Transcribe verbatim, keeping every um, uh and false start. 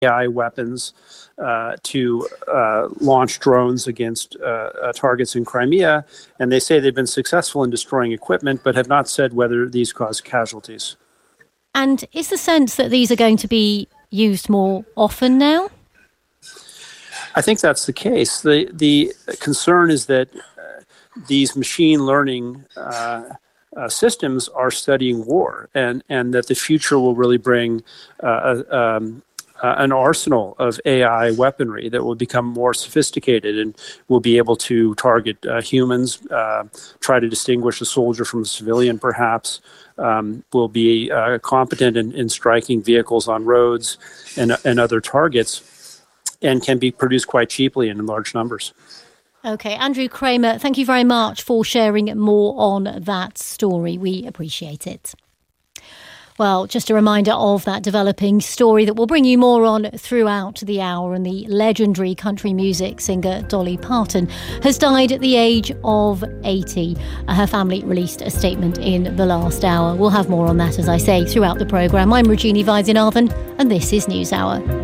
A I weapons uh, to uh, launch drones against uh, uh, targets in Crimea. And they say they've been successful in destroying equipment, but have not said whether these cause casualties. And is the sense that these are going to be used more often now? I think that's the case. The the concern is that uh, these machine learning uh, uh, systems are studying war, and, and that the future will really bring uh, um, uh, an arsenal of A I weaponry that will become more sophisticated and will be able to target uh, humans, uh, try to distinguish a soldier from a civilian perhaps, um, will be uh, competent in, in striking vehicles on roads and, and other targets, and can be produced quite cheaply and in large numbers. Okay, Andrew Kramer, thank you very much for sharing more on that story. We appreciate it. Well, just a reminder of that developing story that we'll bring you more on throughout the hour. And the legendary country music singer Dolly Parton has died at the age of eighty. Her family released a statement in the last hour. We'll have more on that, as I say, throughout the programme. I'm Regina Weisenarven, and this is NewsHour.